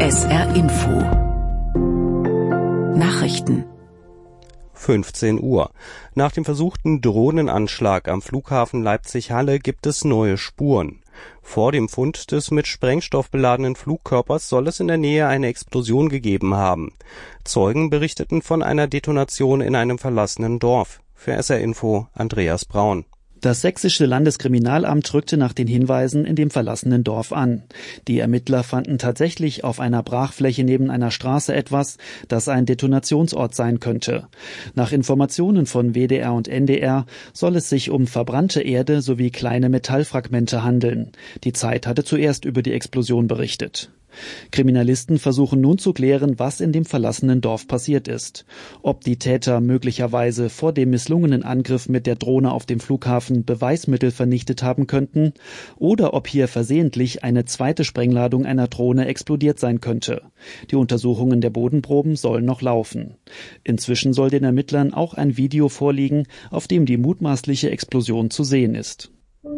SR Info Nachrichten 15 Uhr. Nach dem versuchten Drohnenanschlag am Flughafen Leipzig-Halle gibt es neue Spuren. Vor dem Fund des mit Sprengstoff beladenen Flugkörpers soll es in der Nähe eine Explosion gegeben haben. Zeugen berichteten von einer Detonation in einem verlassenen Dorf. Für SR Info Andreas Braun. Das sächsische Landeskriminalamt rückte nach den Hinweisen in dem verlassenen Dorf an. Die Ermittler fanden tatsächlich auf einer Brachfläche neben einer Straße etwas, das ein Detonationsort sein könnte. Nach Informationen von WDR und NDR soll es sich um verbrannte Erde sowie kleine Metallfragmente handeln. Die Zeit hatte zuerst über die Explosion berichtet. Kriminalisten versuchen nun zu klären, was in dem verlassenen Dorf passiert ist. Ob die Täter möglicherweise vor dem misslungenen Angriff mit der Drohne auf dem Flughafen Beweismittel vernichtet haben könnten oder ob hier versehentlich eine zweite Sprengladung einer Drohne explodiert sein könnte. Die Untersuchungen der Bodenproben sollen noch laufen. Inzwischen soll den Ermittlern auch ein Video vorliegen, auf dem die mutmaßliche Explosion zu sehen ist.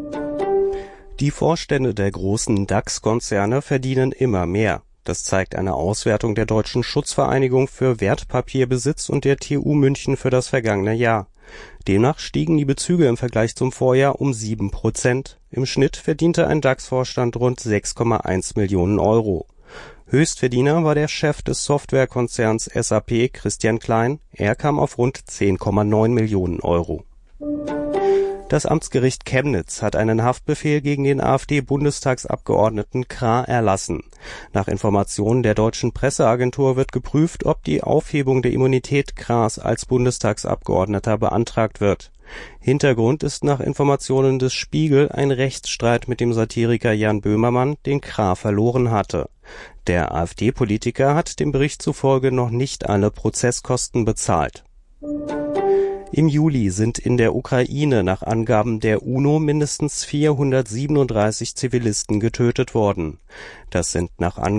Die Vorstände der großen DAX-Konzerne verdienen immer mehr. Das zeigt eine Auswertung der Deutschen Schutzvereinigung für Wertpapierbesitz und der TU München für das vergangene Jahr. Demnach stiegen die Bezüge im Vergleich zum Vorjahr um 7%. Im Schnitt verdiente ein DAX-Vorstand rund 6,1 Millionen Euro. Höchstverdiener war der Chef des Softwarekonzerns SAP, Christian Klein. Er kam auf rund 10,9 Millionen Euro. Das Amtsgericht Chemnitz hat einen Haftbefehl gegen den AfD-Bundestagsabgeordneten Krah erlassen. Nach Informationen der deutschen Presseagentur wird geprüft, ob die Aufhebung der Immunität Krahs als Bundestagsabgeordneter beantragt wird. Hintergrund ist nach Informationen des Spiegel ein Rechtsstreit mit dem Satiriker Jan Böhmermann, den Krah verloren hatte. Der AfD-Politiker hat dem Bericht zufolge noch nicht alle Prozesskosten bezahlt. Im Juli sind in der Ukraine nach Angaben der UNO mindestens 437 Zivilisten getötet worden. Das sind nach